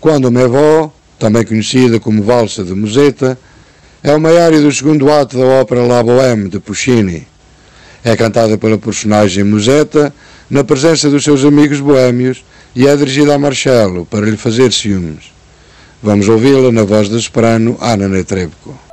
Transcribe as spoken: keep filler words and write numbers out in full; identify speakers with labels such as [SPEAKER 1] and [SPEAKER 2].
[SPEAKER 1] Quando me vò, também conhecida como Valsa de Musetta, é uma área do segundo ato da ópera La Bohème de Puccini. É cantada pela personagem Musetta na presença dos seus amigos boêmios e é dirigida a Marcello para lhe fazer ciúmes. Vamos ouvi-la na voz da soprano Anna Netrebko.